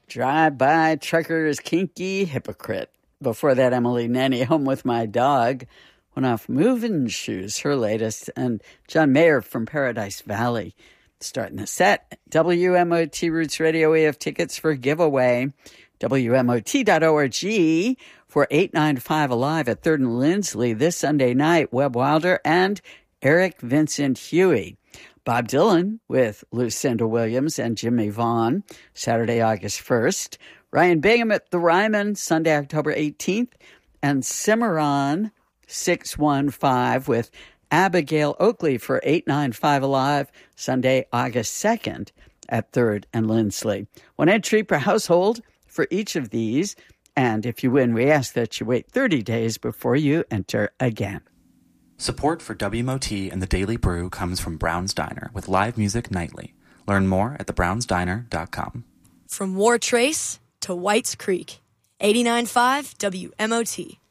Drive-by truckers, kinky hypocrite. Before that, Emily Nanny, Home with My Dog. Went off moving shoes, her latest. And John Mayer from Paradise Valley. Starting the set. WMOT Roots Radio. We have tickets for giveaway. WMOT.org for 895 Alive at 3rd and Lindsley this Sunday night. Webb Wilder and Eric Vincent Huey. Bob Dylan with Lucinda Williams and Jimmy Vaughn, Saturday, August 1st. Ryan Bingham at the Ryman, Sunday, October 18th. And Cimarron 615 with Abigail Oakley for 895 Alive, Sunday, August 2nd at 3rd and Lindsley. One entry per household for each of these. And if you win, we ask that you wait 30 days before you enter again. Support for WMOT and the Daily Brew comes from Brown's Diner with live music nightly. Learn more at thebrownsdiner.com. From War Trace to White's Creek, 89.5 WMOT.